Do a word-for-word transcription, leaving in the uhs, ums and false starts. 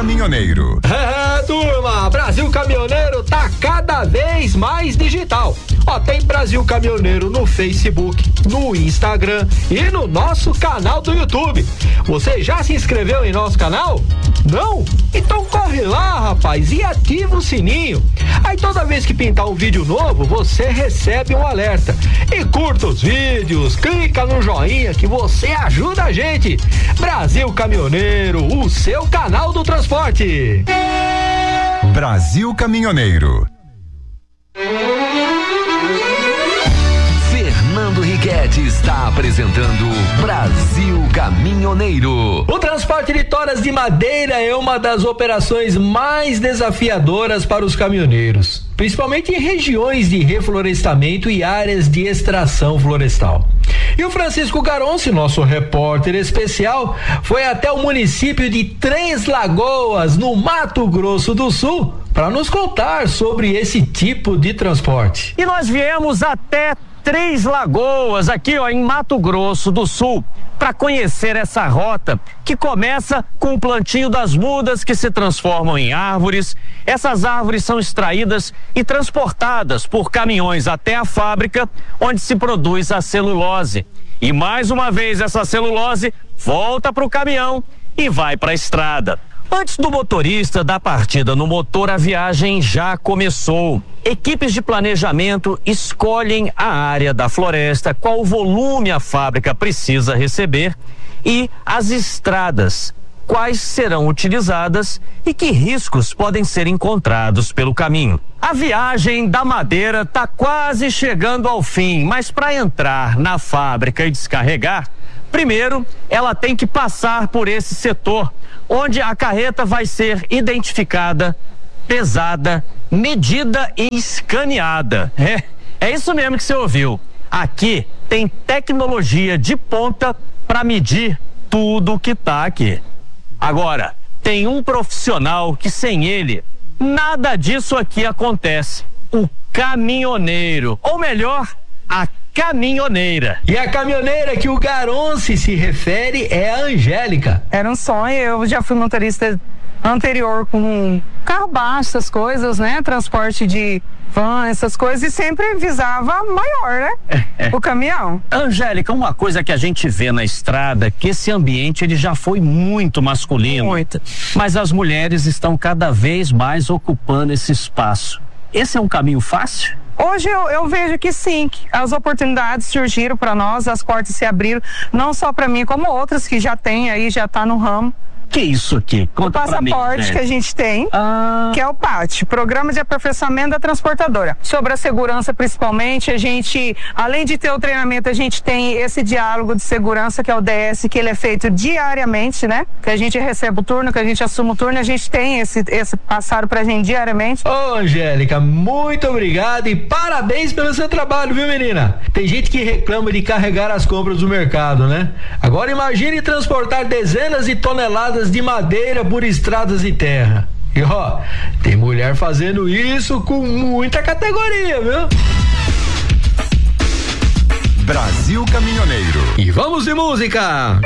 Caminhoneiro. É, turma, Brasil Caminhoneiro tá cada vez mais digital. Ó, tem Brasil Caminhoneiro no Facebook, no Instagram e no nosso canal do YouTube. Você já se inscreveu em nosso canal? Não? Então corre lá, rapaz, e ativa o sininho. Aí toda vez que pintar um vídeo novo, você recebe um alerta. E curta os vídeos, clica no joinha que você ajuda a gente. Brasil Caminhoneiro, o seu canal do transporte. Brasil Caminhoneiro. Fernando Riquetti está apresentando Brasil Caminhoneiro. O transporte de toras de madeira é uma das operações mais desafiadoras para os caminhoneiros, principalmente em regiões de reflorestamento e áreas de extração florestal. E o Francisco Garonci, nosso repórter especial, foi até o município de Três Lagoas, no Mato Grosso do Sul, para nos contar sobre esse tipo de transporte. E nós viemos até Três Lagoas, aqui ó, em Mato Grosso do Sul, para conhecer essa rota que começa com o plantio das mudas que se transformam em árvores. Essas árvores são extraídas e transportadas por caminhões até a fábrica, onde se produz a celulose. E mais uma vez essa celulose volta para o caminhão e vai para a estrada. Antes do motorista dar partida no motor, a viagem já começou. Equipes de planejamento escolhem a área da floresta, qual volume a fábrica precisa receber e as estradas, quais serão utilizadas e que riscos podem ser encontrados pelo caminho. A viagem da madeira está quase chegando ao fim, mas para entrar na fábrica e descarregar, primeiro ela tem que passar por esse setor, onde a carreta vai ser identificada, pesada, medida e escaneada. É, é isso mesmo que você ouviu. Aqui tem tecnologia de ponta para medir tudo que tá aqui. Agora, tem um profissional que sem ele, nada disso aqui acontece. O caminhoneiro, ou melhor, a caminhoneira. E a caminhoneira que o Garonci se refere é a Angélica. Era um sonho, eu já fui motorista anterior com carro baixo, essas coisas, né? Transporte de van, essas coisas, e sempre visava maior, né? É, é. O caminhão. Angélica, uma coisa que a gente vê na estrada, que esse ambiente ele já foi muito masculino. Muito. Mas as mulheres estão cada vez mais ocupando esse espaço. Esse é um caminho fácil? Hoje eu, eu vejo que sim, que as oportunidades surgiram para nós, as portas se abriram, não só para mim, como outras que já tem aí, já tá no ramo. Que isso aqui? Conta o passaporte mim, né? que a gente tem, ah. que é o P A T, Programa de Aperfeiçoamento da Transportadora. Sobre a segurança, principalmente, a gente, além de ter o treinamento, a gente tem esse diálogo de segurança, que é o D S, que ele é feito diariamente, né? Que a gente recebe o turno, que a gente assume o turno, a gente tem esse, esse passado pra gente diariamente. Ô, Angélica, muito obrigado e parabéns pelo seu trabalho, viu, menina? Tem gente que reclama de carregar as compras do mercado, né? Agora imagine transportar dezenas de toneladas de madeira por estradas de terra. E ó, tem mulher fazendo isso com muita categoria, viu? Brasil Caminhoneiro. E vamos de música!